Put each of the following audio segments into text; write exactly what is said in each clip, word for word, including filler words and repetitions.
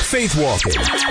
Faith Walking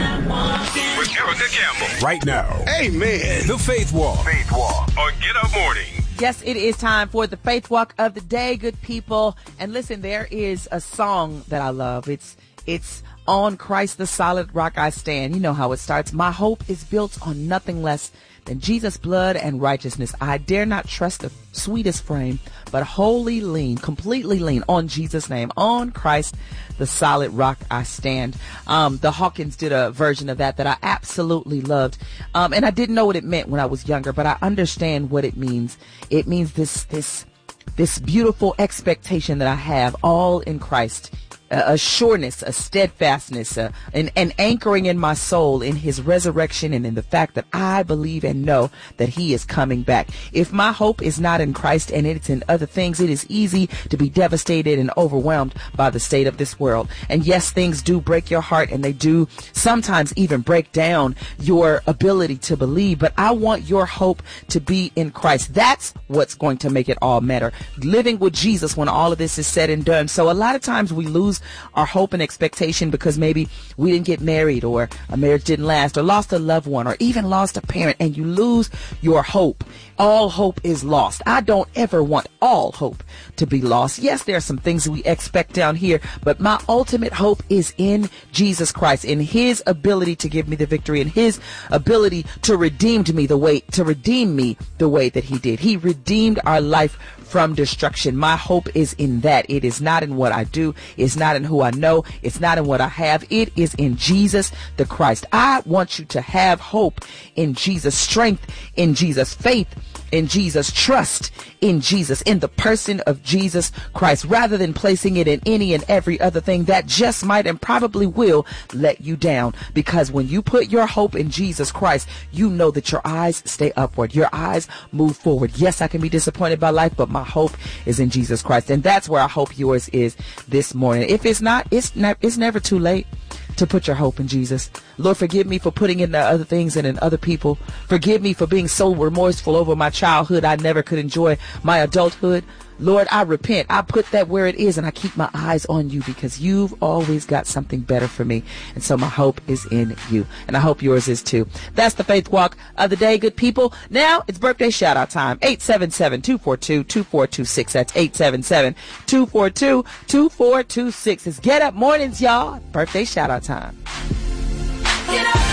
with Erica Campbell. Right now. Amen. The Faith Walk. Faith Walk on Get Up Morning. Yes, it is time for the Faith Walk of the day, good people. And listen, there is a song that I love. It's it's On Christ the Solid Rock I Stand. You know how it starts. My hope is built on nothing less than Jesus' blood and righteousness. I dare not trust the sweetest frame, but wholly lean, completely lean on Jesus' name. On Christ the solid rock I stand. Um, the Hawkins did a version of that that I absolutely loved. Um, and I didn't know what it meant when I was younger, but I understand what it means. It means this, this, this beautiful expectation that I have all in Christ. A sureness, a steadfastness, uh, an, an anchoring in my soul in his resurrection and in the fact that I believe and know that he is coming back. If my hope is not in Christ and it's in other things, it is easy to be devastated and overwhelmed by the state of this world. And yes, things do break your heart and they do sometimes even break down your ability to believe. But I want your hope to be in Christ. That's what's going to make it all matter. Living with Jesus when all of this is said and done. So a lot of times we lose our hope and expectation because maybe we didn't get married or a marriage didn't last or lost a loved one or even lost a parent, and you lose your hope. All hope is lost. I don't ever want all hope to be lost. Yes, there are some things we expect down here, but my ultimate hope is in Jesus Christ, in his ability to give me the victory, in his ability to redeem me the way to redeem me the way that he did. He redeemed our life from destruction. My hope is in that. It is not in what I do. It's not in who I know. It's not in what I have. It is in Jesus the Christ. I want you to have hope in Jesus, strength in Jesus, faith in Jesus, trust in Jesus, in the person of Jesus Christ, rather than placing it in any and every other thing that just might and probably will let you down. Because when you put your hope in Jesus Christ, you know that your eyes stay upward. Your eyes move forward. Yes, I can be disappointed by life, but my hope is in Jesus Christ. And that's where I hope yours is this morning. If it's not, it's not, it's never too late to put your hope in Jesus. Lord, forgive me for putting in the other things and in other people. Forgive me for being so remorseful over my childhood I never could enjoy my adulthood. Lord, I repent. I put that where it is and I keep my eyes on you because you've always got something better for me. And so my hope is in you. And I hope yours is too. That's the Faith Walk of the day, good people. Now it's birthday shout out time. eight seven seven, two four two, two four two six. That's eight seven seven, two four two, two four two six. It's Get Up Mornings, y'all. Birthday shout out time. Get up.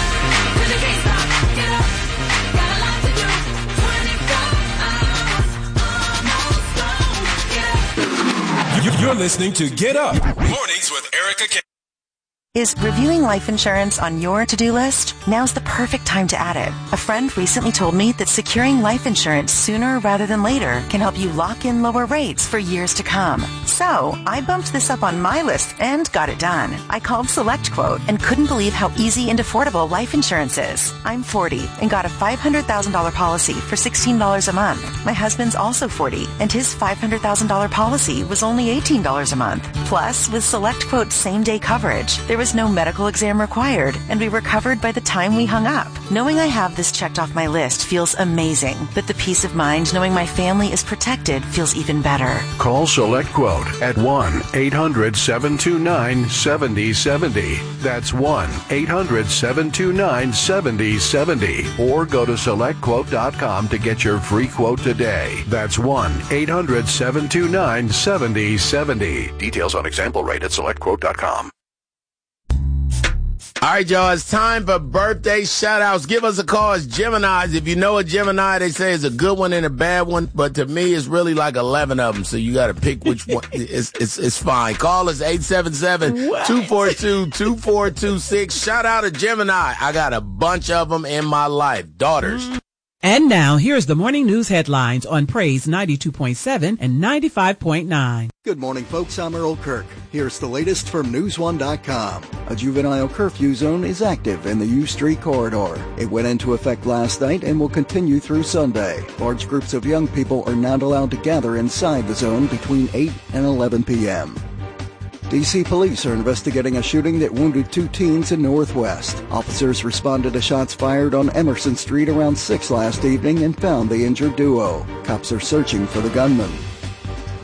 You're listening to Get Up Mornings with Erica Campbell. Is reviewing life insurance on your to-do list? Now's the perfect time to add it. A friend recently told me that securing life insurance sooner rather than later can help you lock in lower rates for years to come. So I bumped this up on my list and got it done. I called SelectQuote and couldn't believe how easy and affordable life insurance is. I'm forty and got a five hundred thousand dollars policy for sixteen dollars a month. My husband's also forty and his five hundred thousand dollars policy was only eighteen dollars a month. Plus, with SelectQuote's same-day coverage, there was no medical exam required, and we were covered by the time we hung up. Knowing I have this checked off my list feels amazing, but the peace of mind knowing my family is protected feels even better. Call SelectQuote at one eight hundred, seven two nine, seven zero seven zero. That's one eight hundred, seven two nine, seven zero seven zero. Or go to select quote dot com to get your free quote today. That's one eight hundred, seven two nine, seven zero seven zero. Details on example rate at select quote dot com. All right, y'all, it's time for birthday shout-outs. Give us a call. It's Gemini's. If you know a Gemini, they say it's a good one and a bad one, but to me, it's really like eleven of them, so you got to pick which one. It's, it's, it's fine. Call us eight seven seven, two four two, two four two six. Shout out to Gemini. I got a bunch of them in my life. Daughters. And now, here's the morning news headlines on Praise ninety-two point seven and ninety-five point nine. Good morning, folks. I'm Earl Kirk. Here's the latest from news one dot com. A juvenile curfew zone is active in the U Street corridor. It went into effect last night and will continue through Sunday. Large groups of young people are not allowed to gather inside the zone between eight and eleven p.m. D C police are investigating a shooting that wounded two teens in Northwest. Officers responded to shots fired on Emerson Street around six last evening and found the injured duo. Cops are searching for the gunman.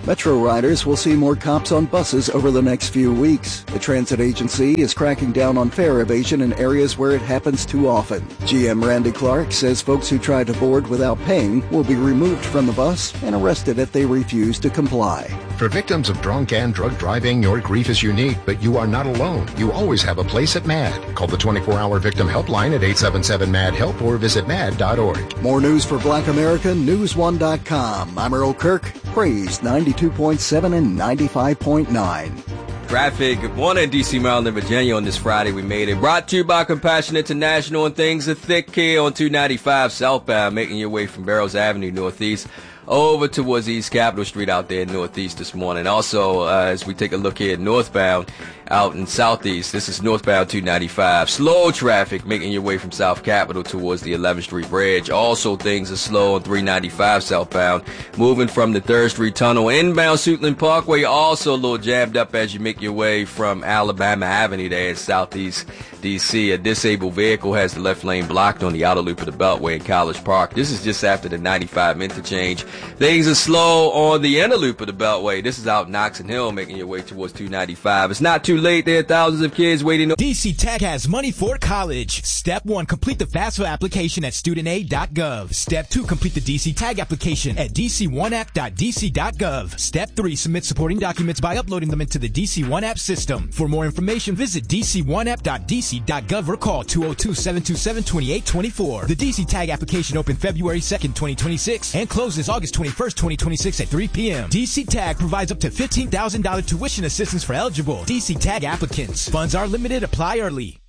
Metro riders will see more cops on buses over the next few weeks. The transit agency is cracking down on fare evasion in areas where it happens too often. G M Randy Clark says folks who try to board without paying will be removed from the bus and arrested if they refuse to comply. For victims of drunk and drug driving, your grief is unique, but you are not alone. You always have a place at MAD. Call the twenty-four hour victim helpline at eight seven seven MAD HELP or visit mad dot org. More news for Black America, news one dot com. I'm Earl Kirk, Praise ninety-two point seven and ninety-five point nine. Traffic. Good morning, D C, Maryland, Virginia. On this Friday, we made it. Brought to you by Compassion International, and things are thick here on two ninety-five southbound, making your way from Barrows Avenue northeast over towards East Capitol Street out there in northeast this morning. Also, uh, as we take a look here northbound out in southeast, this is northbound two ninety-five. Slow traffic making your way from South Capitol towards the eleventh Street Bridge. Also, things are slow on three ninety-five southbound, moving from the third Street Tunnel. Inbound Suitland Parkway, also a little jammed up as you make your way from Alabama Avenue there in southeast D C. A disabled vehicle has the left lane blocked on the outer loop of the Beltway in College Park. This is just after the ninety-five interchange. Things are slow on the inner loop of the Beltway. This is out in Oxon Hill, making your way towards two ninety-five. It's not too late. There are thousands of kids waiting. D C Tech has money for college. Step one, complete the FAFSA application at student aid dot gov. Step two, complete the D C Tag application at d c one app dot d c dot gov. Step three, submit supporting documents by uploading them into the D C one app system. For more information, visit d c one app dot d c dot gov or call two oh two, seven two seven, two eight two four. The D C Tag application opened February second, twenty twenty-six and closes August twenty-first, twenty twenty-six at three p.m. D C Tag provides up to fifteen thousand dollars tuition assistance for eligible D C Tag applicants. Funds are limited. Apply early.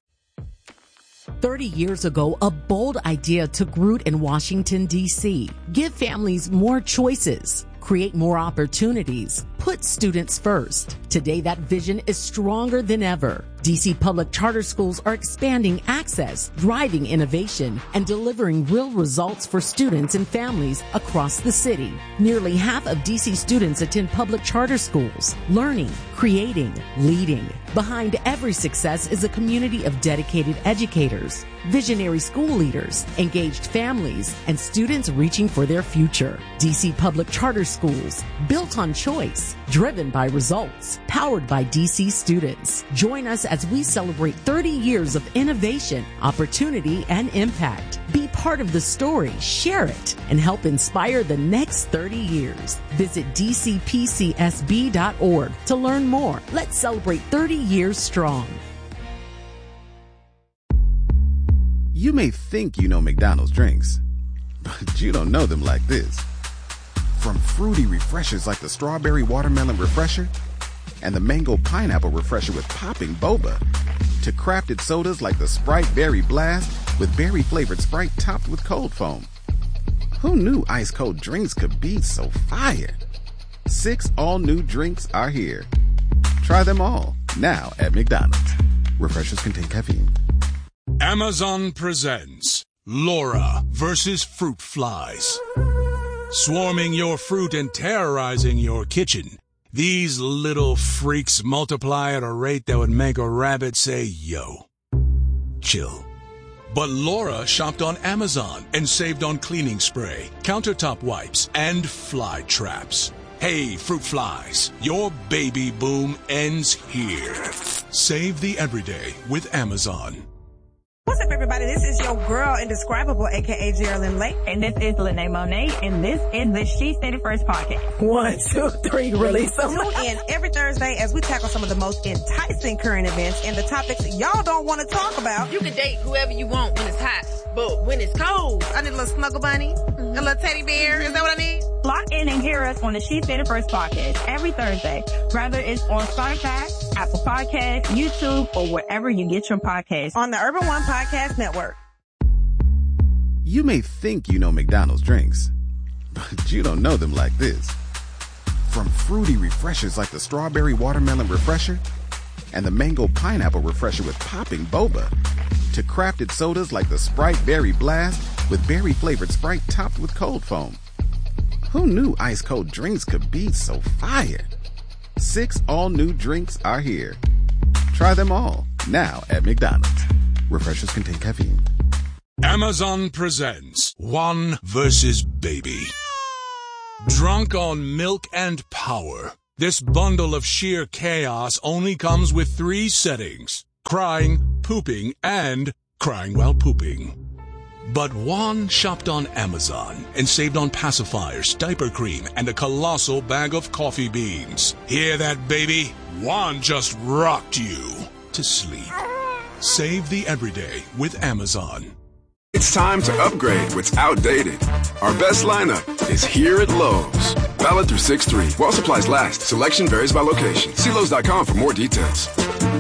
thirty years ago, a bold idea took root in Washington, D C. Give families more choices, create more opportunities, put students first. Today, that vision is stronger than ever. D C public charter schools are expanding access, driving innovation, and delivering real results for students and families across the city. Nearly half of D C students attend public charter schools, learning, creating, leading. Behind every success is a community of dedicated educators, visionary school leaders, engaged families, and students reaching for their future. D C public charter schools, built on choice, driven by results, powered by D C students. Join us as we celebrate thirty years of innovation, opportunity, and impact. Be part of the story, share it, and help inspire the next thirty years. Visit d c p c s b dot org to learn more. Let's celebrate thirty years strong. You may think you know McDonald's drinks, but you don't know them like this. From fruity refreshers like the Strawberry Watermelon Refresher and the Mango Pineapple Refresher with popping boba, to crafted sodas like the Sprite Berry Blast with berry-flavored Sprite topped with cold foam. Who knew ice-cold drinks could be so fire? Six all-new drinks are here. Try them all, now at McDonald's. Refreshers contain caffeine. Amazon presents Laura versus Fruit Flies. Swarming your fruit and terrorizing your kitchen, these little freaks multiply at a rate that would make a rabbit say, yo. Chill. But Laura shopped on Amazon and saved on cleaning spray, countertop wipes, and fly traps. Hey, fruit flies, your baby boom ends here. Save the everyday with Amazon. What's up, everybody? This is your girl, Indescribable, a k a. Geraldine Lake. And this is Lene Monet, and this is the She Said It First podcast. One, two, three, release them. Tune in every Thursday as we tackle some of the most enticing current events and the topics y'all don't want to talk about. You can date whoever you want when it's hot, but when it's cold, I need a little snuggle bunny, mm-hmm. a little teddy bear. Is that what I need? Lock in and hear us on the She Said It First podcast every Thursday, whether it's on Spotify, Apple Podcasts, YouTube, or wherever you get your podcasts. On the Urban One Podcast Network. You may think you know McDonald's drinks, but you don't know them like this. From fruity refreshers like the Strawberry Watermelon Refresher and the Mango Pineapple Refresher with popping boba, to crafted sodas like the Sprite Berry Blast with berry-flavored Sprite topped with cold foam. Who knew ice-cold drinks could be so fire? Six all-new drinks are here. Try them all, now at McDonald's. Refreshers contain caffeine. Amazon presents One versus Baby. Drunk on milk and power, this bundle of sheer chaos only comes with three settings: crying, pooping, and crying while pooping. But Juan shopped on Amazon and saved on pacifiers, diaper cream, and a colossal bag of coffee beans. Hear that, baby? Juan just rocked you to sleep. Save the everyday with Amazon. It's time to upgrade what's outdated. Our best lineup is here at Lowe's. Valid through six three. While supplies last, selection varies by location. See Lowe's dot com for more details.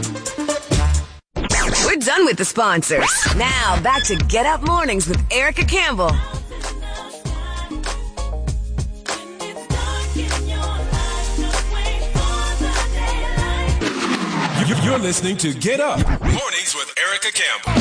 We're done with the sponsors. Now back to Get Up Mornings with Erica Campbell. You're listening to Get Up Mornings with Erica Campbell.